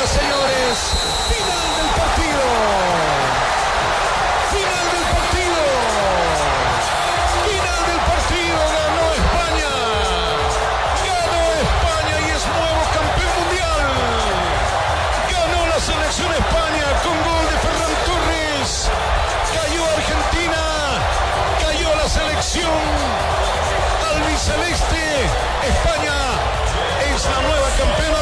señores, final del partido. Final del partido. Final del partido. Ganó España. Ganó España y es nuevo campeón mundial. Ganó la selección España con gol de Ferran Torres. Cayó Argentina. Cayó la selección albiceleste. España es la nueva campeona